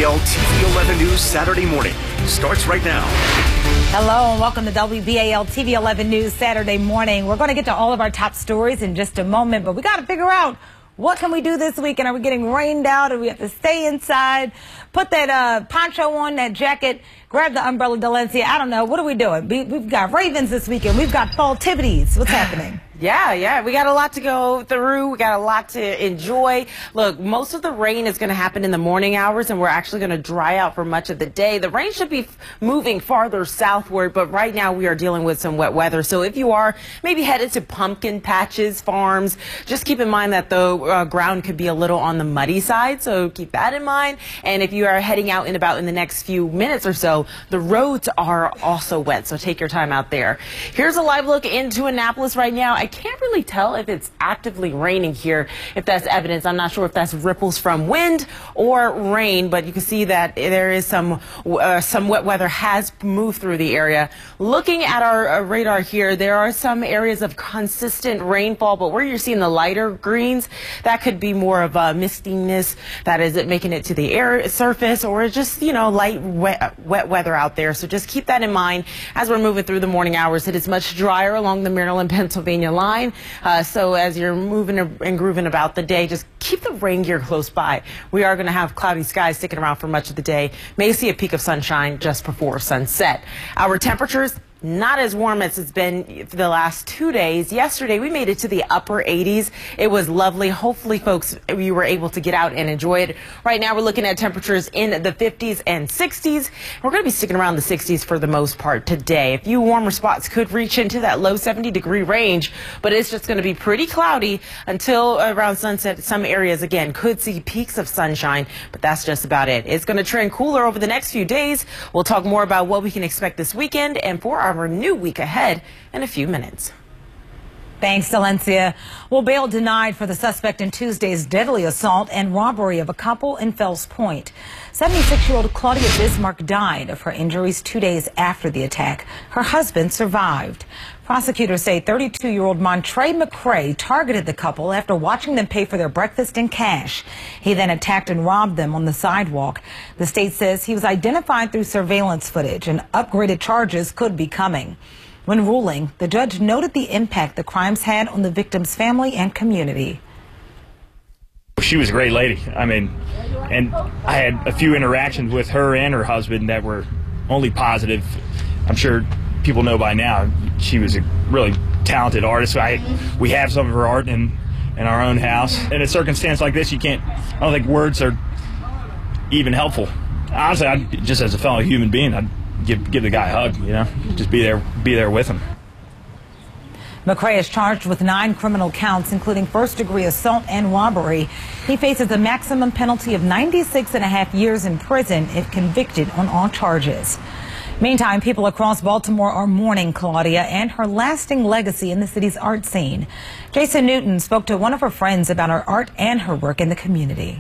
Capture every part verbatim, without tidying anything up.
L T V eleven News Saturday morning starts right now. Hello and welcome to W B A L T V eleven News Saturday morning. We're going to get to all of our top stories in just a moment, but we got to figure out what can we do this weekend. Are we getting rained out? Or we have to stay inside? Put that uh, poncho on, that jacket, grab the umbrella, Delencia. I don't know. What are we doing? We, we've got Ravens this weekend. We've got fall activities. What's happening? Yeah, yeah, we got a lot to go through. We got a lot to enjoy. Look, most of the rain is going to happen in the morning hours, and we're actually going to dry out for much of the day. The rain should be moving farther southward, but right now we are dealing with some wet weather. So if you are maybe headed to pumpkin patches, farms, just keep in mind that the uh, ground could be a little on the muddy side, so keep that in mind. And if you are heading out and about in the next few minutes or so, the roads are also wet, so take your time out there. Here's a live look into Annapolis right now. I can't really tell if it's actively raining here, if that's evidence. I'm not sure if that's ripples from wind or rain, but you can see that there is some uh, some wet weather has moved through the area. Looking at our uh, radar here, there are some areas of consistent rainfall, but where you're seeing the lighter greens, that could be more of a mistiness that is it making it to the air surface, or just, you know, light wet, wet weather out there. So just keep that in mind as we're moving through the morning hours. It is much drier along the Maryland-Pennsylvania line. Uh, so as you're moving and grooving about the day, just keep the rain gear close by. We are going to have cloudy skies sticking around for much of the day. May see a peak of sunshine just before sunset. Our temperatures, not as warm as it's been for the last two days. Yesterday, we made it to the upper eighties. It was lovely. Hopefully, folks, you were able to get out and enjoy it. Right now, we're looking at temperatures in the fifties and sixties. We're going to be sticking around the sixties for the most part today. A few warmer spots could reach into that low seventy degree range, but it's just going to be pretty cloudy until around sunset. Some areas, again, could see peaks of sunshine, but that's just about it. It's going to trend cooler over the next few days. We'll talk more about what we can expect this weekend and for our our new week ahead in a few minutes. Thanks, Delencia. Well, bail denied for the suspect in Tuesday's deadly assault and robbery of a couple in Fells Point. seventy-six-year-old Claudia Bismarck died of her injuries two days after the attack. Her husband survived. Prosecutors say thirty-two-year-old Montre McCray targeted the couple after watching them pay for their breakfast in cash. He then attacked and robbed them on the sidewalk. The state says he was identified through surveillance footage and upgraded charges could be coming. When ruling, the judge noted the impact the crimes had on the victim's family and community. She was a great lady. I mean, and I had a few interactions with her and her husband that were only positive. I'm sure people know by now she was a really talented artist. I, we have some of her art in, in our own house. In a circumstance like this, you can't, I don't think words are even helpful. Honestly, I, just as a fellow human being, I'd give, give the guy a hug, you know, just be there, be there with him. McCray is charged with nine criminal counts, including first-degree assault and robbery. He faces a maximum penalty of ninety-six and a half years in prison if convicted on all charges. Meantime, people across Baltimore are mourning Claudia and her lasting legacy in the city's art scene. Jason Newton spoke to one of her friends about her art and her work in the community.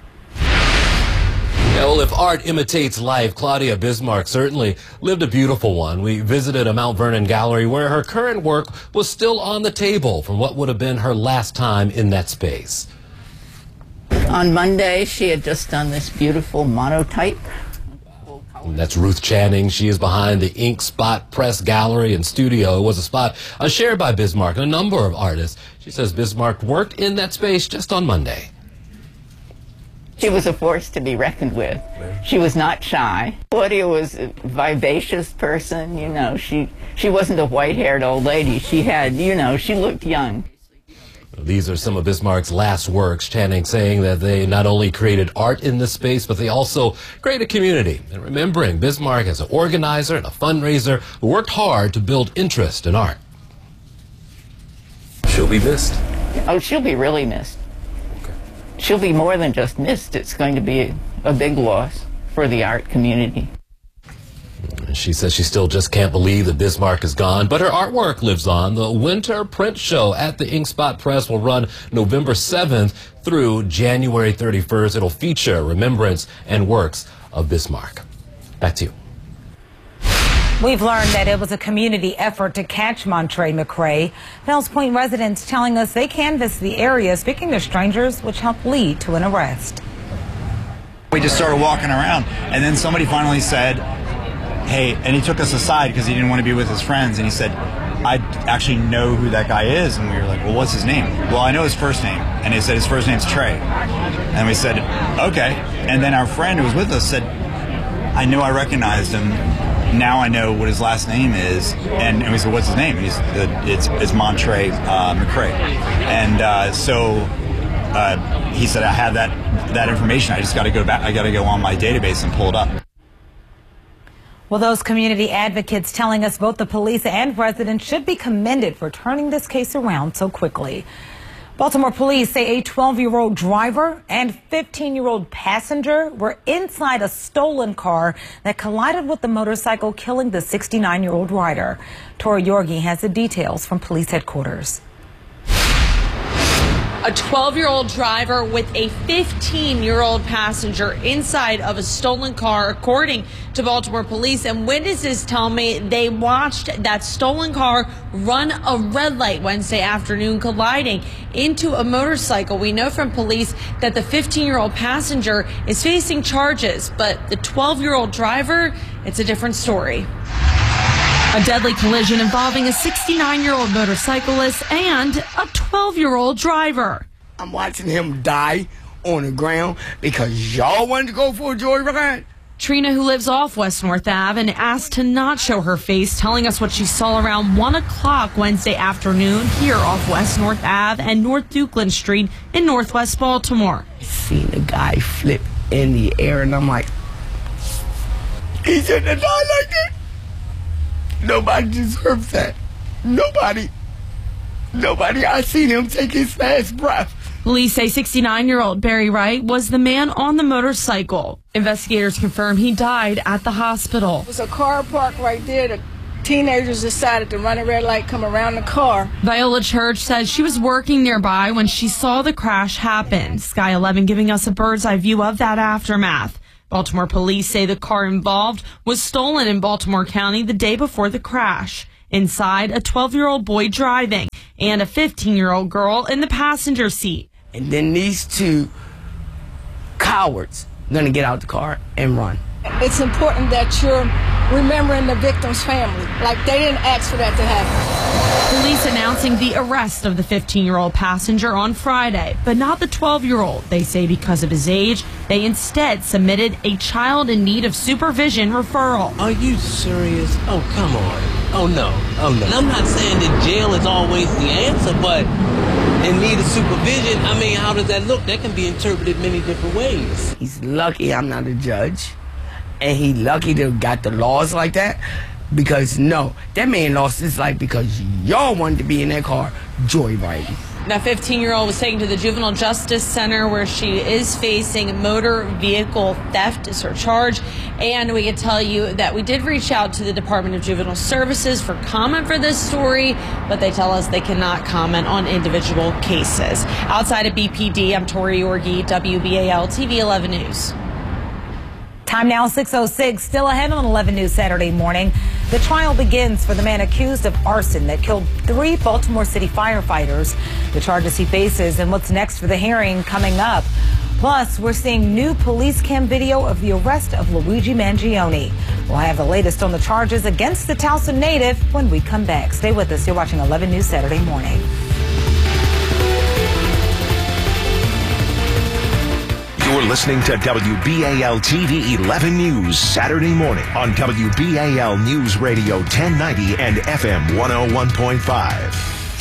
Yeah, well, if art imitates life, Claudia Bismarck certainly lived a beautiful one. We visited a Mount Vernon gallery where her current work was still on the table from what would have been her last time in that space. On Monday, she had just done this beautiful monotype. And that's Ruth Channing. She is behind the Ink Spot Press Gallery and Studio. It was a spot uh, shared by Bismarck and a number of artists. She says Bismarck worked in that space just on Monday. She was a force to be reckoned with. She was not shy. Claudia was a vivacious person, you know. She, she wasn't a white-haired old lady. She had, you know, she looked young. These are some of Bismarck's last works, Channing saying that they not only created art in this space, but they also created a community. And remembering Bismarck as an organizer and a fundraiser who worked hard to build interest in art. She'll be missed. Oh, she'll be really missed. Okay. She'll be more than just missed. It's going to be a, a big loss for the art community. She says she still just can't believe that Bismarck is gone, but her artwork lives on. The Winter Print Show at the Ink Spot Press will run November seventh through January thirty-first. It'll feature remembrance and works of Bismarck. Back to you. We've learned that it was a community effort to catch Montre McCray. Fells Point residents telling us they canvassed the area speaking to strangers, which helped lead to an arrest. We just started walking around, and then somebody finally said, hey, and he took us aside because he didn't want to be with his friends, and he said, I actually know who that guy is. And we were like, well, what's his name? Well, I know his first name. And he said his first name's Trey. And we said, okay. And then our friend who was with us said, I knew I recognized him. Now I know what his last name is. And, and we said, what's his name? And he's, uh, it's, it's Montre uh, McCray. And uh, so uh, he said, I have that, that information. I just got to go back. I got to go on my database and pull it up. Well, those community advocates telling us both the police and residents should be commended for turning this case around so quickly. Baltimore police say a twelve-year-old driver and fifteen-year-old passenger were inside a stolen car that collided with the motorcycle, killing the sixty-nine-year-old rider. Tori Yorgi has the details from police headquarters. A twelve-year-old driver with a fifteen-year-old passenger inside of a stolen car, according to Baltimore police. And witnesses tell me they watched that stolen car run a red light Wednesday afternoon, colliding into a motorcycle. We know from police that the fifteen-year-old passenger is facing charges, but the twelve-year-old driver, it's a different story. A deadly collision involving a sixty-nine-year-old motorcyclist and a twelve-year-old driver. I'm watching him die on the ground because y'all wanted to go for a joyride. Trina, who lives off West North Ave, and asked to not show her face, telling us what she saw around one o'clock Wednesday afternoon here off West North Ave and North Dukeland Street in Northwest Baltimore. I seen the guy flip in the air, and I'm like, he shouldn't have died like that. Nobody deserves that. Nobody. Nobody. I seen him take his last breath. Police say sixty-nine-year-old Barry Wright was the man on the motorcycle. Investigators confirm he died at the hospital. There was a car parked right there. The teenagers decided to run a red light, come around the car. Viola Church says she was working nearby when she saw the crash happen. Sky eleven giving us a bird's eye view of that aftermath. Baltimore police say the car involved was stolen in Baltimore County the day before the crash. Inside, a twelve-year-old boy driving and a fifteen-year-old girl in the passenger seat. And then these two cowards are going to get out the car and run. It's important that you're remembering the victim's family. Like, they didn't ask for that to happen. Police announcing the arrest of the fifteen-year-old passenger on Friday, but not the twelve-year-old. They say because of his age, they instead submitted a child in need of supervision referral. Are you serious? Oh, come on. Oh, no. Oh, no. And I'm not saying that jail is always the answer, but in need of supervision, I mean, how does that look? That can be interpreted many different ways. He's lucky I'm not a judge, and he lucky to have got the laws like that, because no, that man lost his life because y'all wanted to be in that car joyriding. That fifteen-year-old was taken to the Juvenile Justice Center, where she is facing motor vehicle theft is her charge. And we can tell you that we did reach out to the Department of Juvenile Services for comment for this story, but they tell us they cannot comment on individual cases. Outside of B P D, I'm Tori Yorgi, W B A L T V eleven News. Time now six oh six, still ahead on eleven News Saturday morning. The trial begins for the man accused of arson that killed three Baltimore City firefighters. The charges he faces and what's next for the hearing coming up. Plus, we're seeing new police cam video of the arrest of Luigi Mangione. We'll have the latest on the charges against the Towson native when we come back. Stay with us. You're watching eleven News Saturday morning. You're listening to W B A L T V eleven News Saturday morning on W B A L News Radio ten ninety and F M one oh one point five.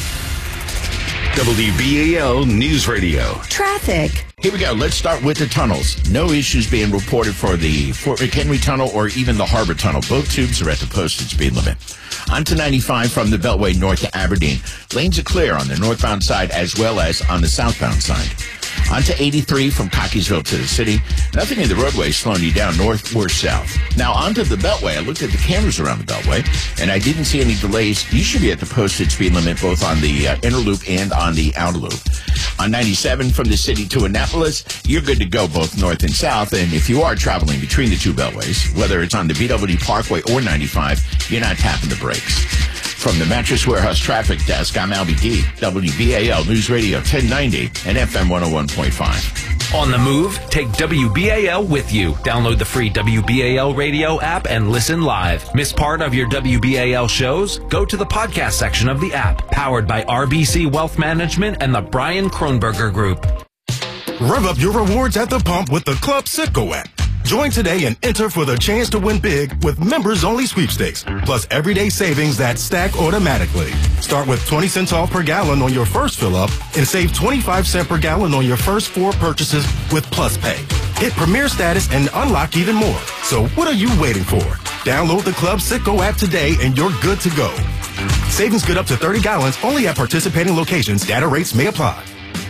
W B A L News Radio. Traffic. Here we go. Let's start with the tunnels. No issues being reported for the Fort McHenry Tunnel or even the Harbor Tunnel. Both tubes are at the posted speed limit. On to ninety-five from the Beltway north to Aberdeen. Lanes are clear on the northbound side as well as on the southbound side. On to eighty-three from Cockeysville to the city. Nothing in the roadway slowing you down north or south. Now onto the Beltway. I looked at the cameras around the Beltway, and I didn't see any delays. You should be at the posted speed limit both on the uh, inner loop and on the outer loop. On ninety-seven from the city to Annapolis, you're good to go both north and south. And if you are traveling between the two Beltways, whether it's on the B W D Parkway or ninety-five, you're not tapping the brakes. From the Mattress Warehouse Traffic Desk, I'm Albie D, W B A L News Radio ten ninety and F M one oh one point five. On the move, take W B A L with you. Download the free W B A L radio app and listen live. Miss part of your W B A L shows? Go to the podcast section of the app. Powered by R B C Wealth Management and the Brian Kronberger Group. Rev up your rewards at the pump with the Club Citgo app. Join today and enter for the chance to win big with members-only sweepstakes, plus everyday savings that stack automatically. Start with twenty cents off per gallon on your first fill-up and save twenty-five cents per gallon on your first four purchases with Plus Pay. Hit Premier status and unlock even more. So what are you waiting for? Download the Club Citgo app today and you're good to go. Savings good up to thirty gallons only at participating locations. Data rates may apply.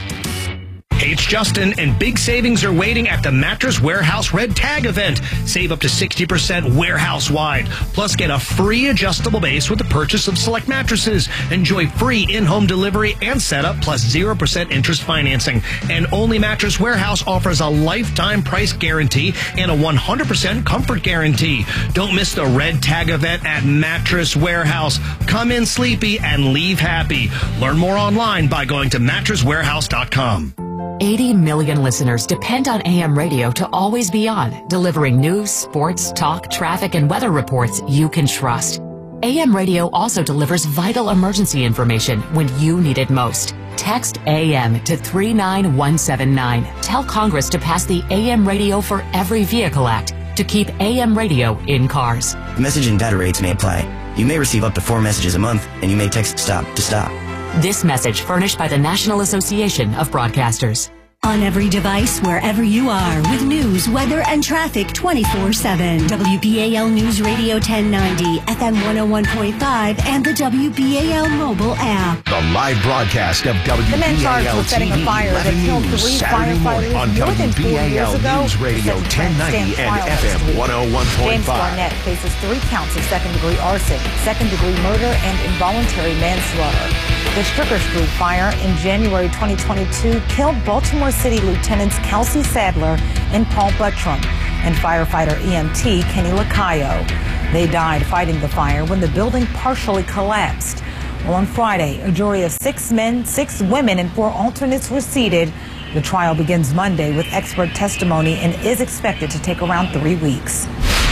Hey, it's Justin, and big savings are waiting at the Mattress Warehouse Red Tag event. Save up to sixty percent warehouse-wide. Plus, get a free adjustable base with the purchase of select mattresses. Enjoy free in-home delivery and setup, plus zero percent interest financing. And only Mattress Warehouse offers a lifetime price guarantee and a one hundred percent comfort guarantee. Don't miss the Red Tag event at Mattress Warehouse. Come in sleepy and leave happy. Learn more online by going to mattress warehouse dot com. eighty million listeners depend on A M radio to always be on, delivering news, sports, talk, traffic, and weather reports you can trust. A M radio also delivers vital emergency information when you need it most. Text A M to three nine one seven nine. Tell Congress to pass the A M Radio for Every Vehicle Act to keep A M radio in cars. Message and data rates may apply. You may receive up to four messages a month, and you may text STOP to stop. This message furnished by the National Association of Broadcasters. On every device, wherever you are, with news, weather, and traffic twenty-four seven. W B A L News Radio ten ninety, F M one oh one point five, and the W B A L mobile app. The live broadcast of W B A L The men charged with setting a fire that killed three firefighters on more than four years ago. News Radio ten ninety and F M one oh one point five. James Barnett faces three counts of second-degree arson, second-degree murder, and involuntary manslaughter. The Stricker Street fire in January twenty twenty-two killed Baltimore City Lieutenants Kelsey Sadler and Paul Buttram and firefighter E M T Kenny Lacayo. They died fighting the fire when the building partially collapsed. Well, on Friday, a jury of six men, six women, and four alternates were seated. The trial begins Monday with expert testimony and is expected to take around three weeks.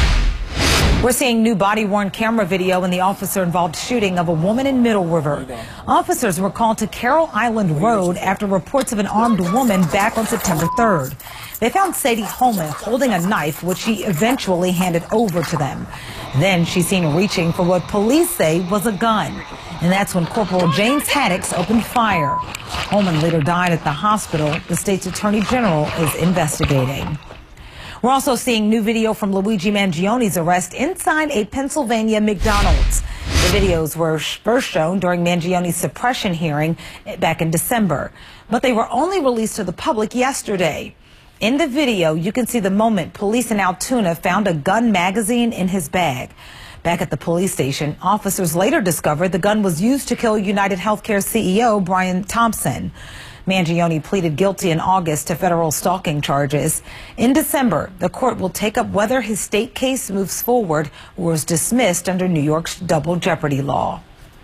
We're seeing new body-worn camera video in the officer-involved shooting of a woman in Middle River. Officers were called to Carroll Island Road after reports of an armed woman back on September third. They found Sadie Holman holding a knife, which she eventually handed over to them. Then she's seen reaching for what police say was a gun. And that's when Corporal James Haddix opened fire. Holman later died at the hospital. The state's attorney general is investigating. We're also seeing new video from Luigi Mangioni's arrest inside a Pennsylvania McDonald's. The videos were first shown during Mangioni's suppression hearing back in December, but they were only released to the public yesterday. In the video, you can see the moment police in Altoona found a gun magazine in his bag. Back at the police station, officers later discovered the gun was used to kill United Healthcare C E O Brian Thompson. Mangioni pleaded guilty in August to federal stalking charges. In December, the court will take up whether his state case moves forward or is dismissed under New York's double jeopardy law.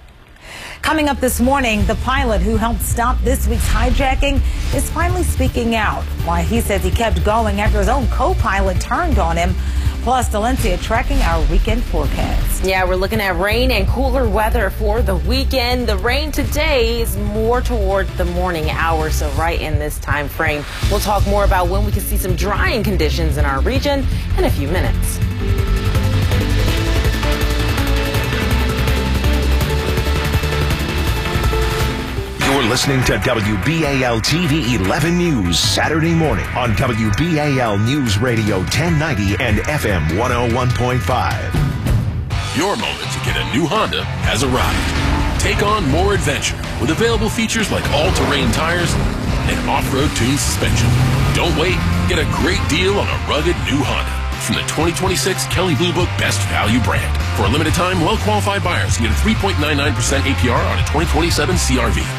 Coming up this morning, the pilot who helped stop this week's hijacking is finally speaking out. Why he says he kept going after his own co-pilot turned on him. Plus, Valencia tracking our weekend forecast. Yeah, we're looking at rain and cooler weather for the weekend. The rain today is more toward the morning hours, so right in this time frame. We'll talk more about when we can see some drying conditions in our region in a few minutes. You're listening to W B A L T V eleven News Saturday morning on W B A L News Radio ten ninety and F M one oh one point five. Your moment to get a new Honda has arrived. Take on more adventure with available features like all-terrain tires and off-road tuned suspension. Don't wait. Get a great deal on a rugged new Honda from the twenty twenty-six Kelley Blue Book Best Value brand. For a limited time, well-qualified buyers get a three point nine nine percent A P R on a twenty twenty-seven C R V.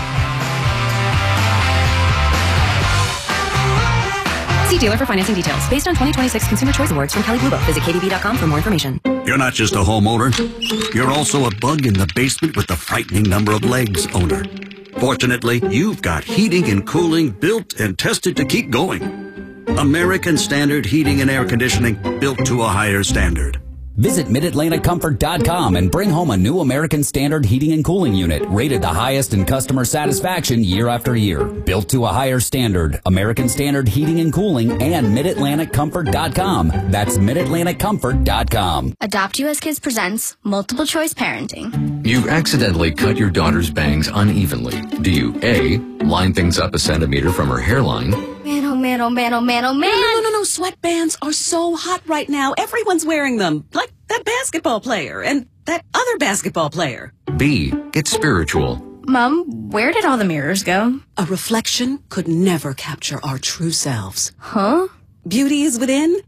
See dealer for financing details. Based on twenty twenty-six Consumer Choice Awards from Kelley Blue Book. Visit K D B dot com for more information. You're not just a homeowner. You're also a bug in the basement with the frightening number of legs owner. Fortunately, you've got heating and cooling built and tested to keep going. American Standard Heating and Air Conditioning, built to a higher standard. Visit Mid Atlantic Comfort dot com and bring home a new American Standard heating and cooling unit rated the highest in customer satisfaction year after year. Built to a higher standard. American Standard Heating and Cooling and Mid Atlantic Comfort dot com. That's Mid Atlantic Comfort dot com. Adopt U S Kids presents Multiple Choice Parenting. You've accidentally cut your daughter's bangs unevenly. Do you A, line things up a centimeter from her hairline? Man, oh man, oh man, oh man, oh man. No, no, no, no. Sweatbands are so hot right now. Everyone's wearing them. Like that basketball player and that other basketball player. B, get spiritual. Mom, where did all the mirrors go? A reflection could never capture our true selves. Huh? Beauty is within.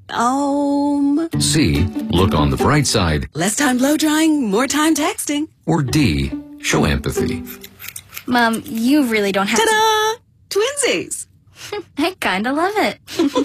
Um. C, look on the bright side. Less time blow drying, more time texting. Or D, show empathy. Mom, you really don't have Ta-da! To... Twinsies! I kinda love it.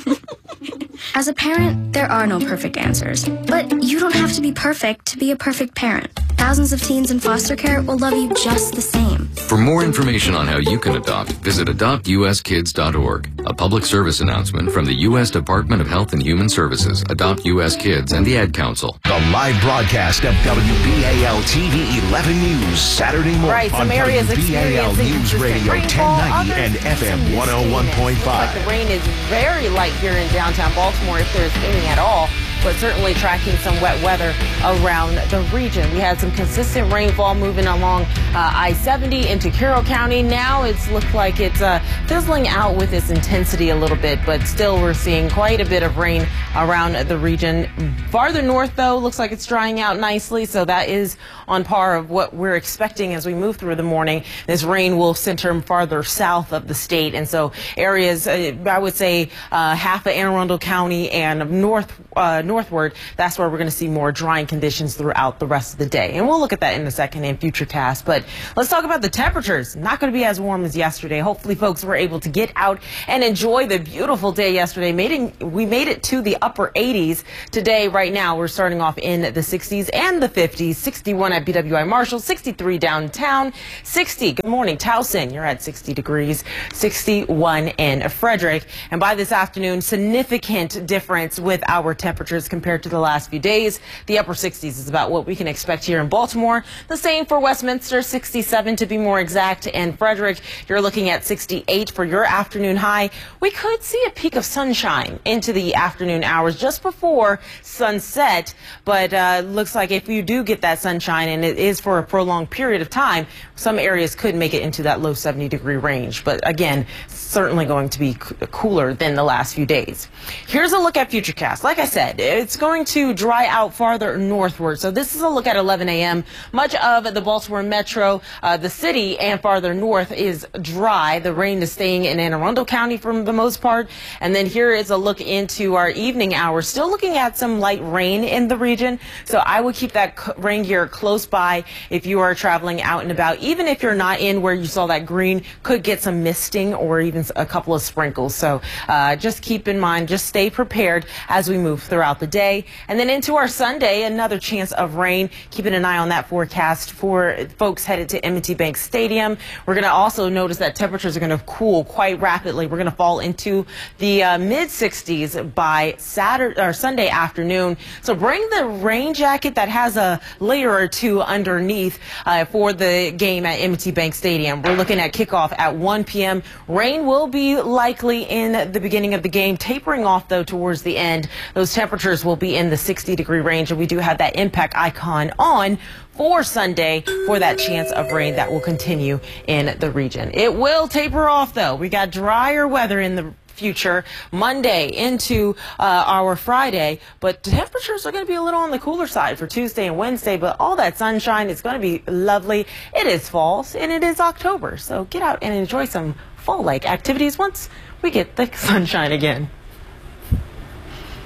As a parent, there are no perfect answers. But you don't have to be perfect to be a perfect parent. Thousands of teens in foster care will love you just the same. For more information on how you can adopt, visit adopt u s kids dot org. A public service announcement from the U S Department of Health and Human Services, Adopt U S Kids, and the Ad Council. The live broadcast of W B A L T V eleven News Saturday morning right, some on areas W B A L News Radio ten ninety and F M one oh one point five. Like the rain is very light here in downtown Baltimore, if there's any at all, but certainly tracking some wet weather around the region. We had some consistent rainfall moving along uh, I seventy into Carroll County. Now it's looked like it's uh, fizzling out with its intensity a little bit, but still we're seeing quite a bit of rain around the region. Farther north, though, looks like it's drying out nicely, so that is on par of what we're expecting as we move through the morning. This rain will center farther south of the state, and so areas, uh, I would say uh, half of Anne Arundel County and north uh, northward, that's where we're going to see more drying conditions throughout the rest of the day. And we'll look at that in a second in Futurecast. But let's talk about the temperatures. Not going to be as warm as yesterday. Hopefully folks were able to get out and enjoy the beautiful day yesterday. Made it, we made it to the upper eighties. Today, right now, we're starting off in the sixties and the fifties. sixty-one at B W I Marshall, sixty-three downtown, sixty. Good morning, Towson. You're at sixty degrees, sixty-one in Frederick. And by this afternoon, significant difference with our temperatures compared to the last few days. The upper sixties is about what we can expect here in Baltimore. The same for Westminster, sixty-seven to be more exact. And Frederick, you're looking at sixty-eight for your afternoon high. We could see a peak of sunshine into the afternoon hours just before sunset. But uh, looks like if you do get that sunshine, and it is for a prolonged period of time, some areas could make it into that low seventy degree range. But again, certainly going to be cooler than the last few days. Here's a look at Futurecast. Like I said, it's going to dry out farther northward. So this is a look at eleven a m Much of the Baltimore Metro, uh, the city, and farther north is dry. The rain is staying in Anne Arundel County for the most part. And then here is a look into our evening hours. Still looking at some light rain in the region. So I would keep that rain gear close by if you are traveling out and about. Even if you're not in where you saw that green, could get some misting or even a couple of sprinkles. So uh, just keep in mind, just stay prepared as we move throughout the day. And then into our Sunday, another chance of rain. Keeping an eye on that forecast for folks headed to M and T Bank Stadium. We're going to also notice that temperatures are going to cool quite rapidly. We're going to fall into the uh, mid sixties by Saturday or Sunday afternoon. So bring the rain jacket that has a layer or two underneath uh, for the game at M and T Bank Stadium. We're looking at kickoff at one p m Rain will be likely in the beginning of the game, tapering off though towards the end. Those temperatures will be in the sixty degree range, and we do have that impact icon on for Sunday for that chance of rain that will continue in the region. It will taper off though. We got drier weather in the future Monday into uh, our Friday, but temperatures are going to be a little on the cooler side for Tuesday and Wednesday, but all that sunshine is going to be lovely. It is fall and it is October, so get out and enjoy some fall-like activities once we get the sunshine again.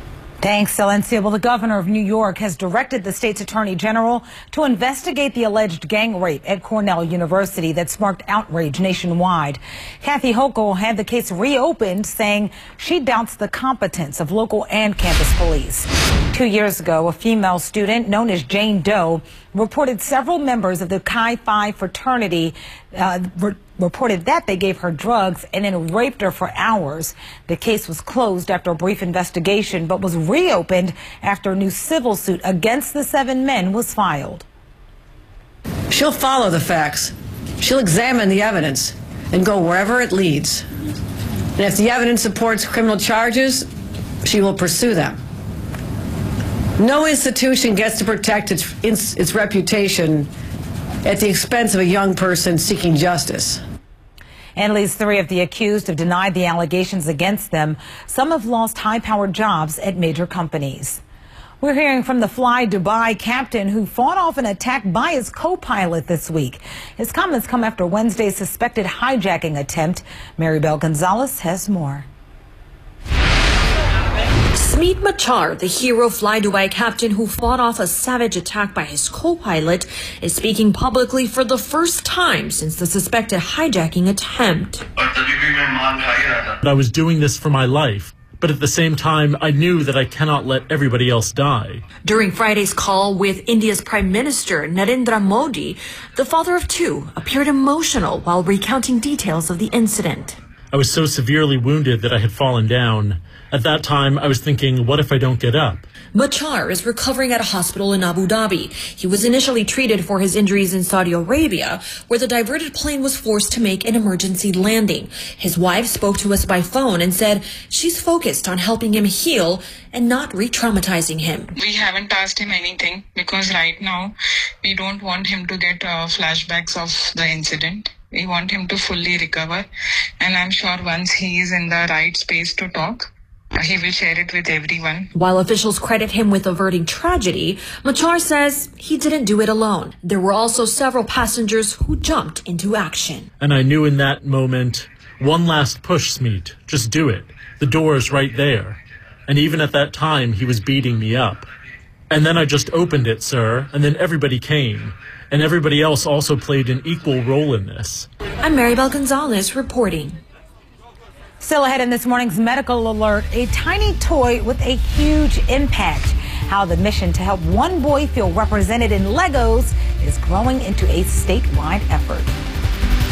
Thanks, Silencia. Well, the governor of New York has directed the state's attorney general to investigate the alleged gang rape at Cornell University that sparked outrage nationwide. Kathy Hochul had the case reopened, saying she doubts the competence of local and campus police. Two years ago, a female student known as Jane Doe reported several members of the Chi Phi fraternity uh, re reported that they gave her drugs and then raped her for hours. The case was closed after a brief investigation, but was reopened after a new civil suit against the seven men was filed. She'll follow the facts. She'll examine the evidence and go wherever it leads. And if the evidence supports criminal charges, she will pursue them. No institution gets to protect its, its, its reputation at the expense of a young person seeking justice. And at least three of the accused have denied the allegations against them. Some have lost high-powered jobs at major companies. We're hearing from the Fly Dubai captain who fought off an attack by his co-pilot this week. His comments come after Wednesday's suspected hijacking attempt. Maribel Gonzalez has more. Smeet Machar, the hero Fly Dubai captain who fought off a savage attack by his co-pilot, is speaking publicly for the first time since the suspected hijacking attempt. I was doing this for my life, but at the same time, I knew that I cannot let everybody else die. During Friday's call with India's Prime Minister Narendra Modi, the father of two appeared emotional while recounting details of the incident. I was so severely wounded that I had fallen down. At that time, I was thinking, what if I don't get up? Machar is recovering at a hospital in Abu Dhabi. He was initially treated for his injuries in Saudi Arabia, where the diverted plane was forced to make an emergency landing. His wife spoke to us by phone and said she's focused on helping him heal and not re-traumatizing him. We haven't asked him anything because right now we don't want him to get uh, flashbacks of the incident. We want him to fully recover, and I'm sure once he is in the right space to talk, he will share it with everyone. While officials credit him with averting tragedy, Machar says he didn't do it alone. There were also several passengers who jumped into action. And I knew in that moment, one last push, Smeet. Just do it. The door is right there. And even at that time, he was beating me up. And then I just opened it, sir, and then everybody came. And everybody else also played an equal role in this. I'm Maribel Gonzalez reporting. Still ahead in this morning's medical alert, a tiny toy with a huge impact. How the mission to help one boy feel represented in Legos is growing into a statewide effort.